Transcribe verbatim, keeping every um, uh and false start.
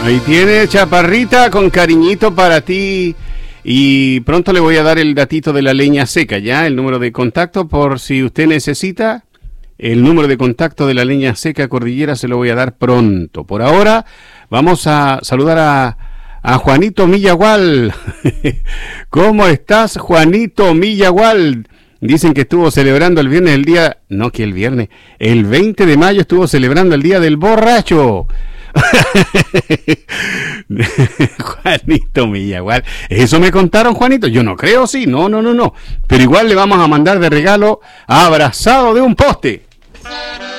Ahí tiene, chaparrita, con cariñito para ti. Y pronto le voy a dar el datito de la leña seca, ya, el número de contacto por si usted necesita. El número de contacto de la leña seca Cordillera se lo voy a dar pronto. Por ahora vamos a saludar a, a Juanito Millagual. ¿Cómo estás, Juanito Millagual? Dicen que estuvo celebrando el viernes el día... No, que el viernes. El veinte de mayo estuvo celebrando el día del borracho. Juanito Millagual. ¿Eso me contaron, Juanito? Yo no creo, sí. No, no, no, no. Pero igual le vamos a mandar de regalo abrazado de un poste.